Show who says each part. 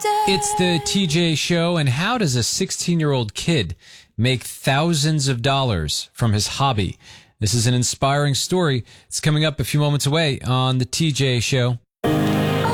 Speaker 1: It's the TJ Show, and how does a 16-year-old kid make thousands of dollars from his hobby? This is an inspiring story. It's coming up a few moments away on the TJ Show.